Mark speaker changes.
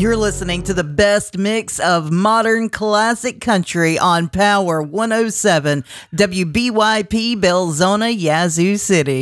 Speaker 1: You're listening to the best mix of modern classic country on Power 107 WBYP Belzona, Yazoo City.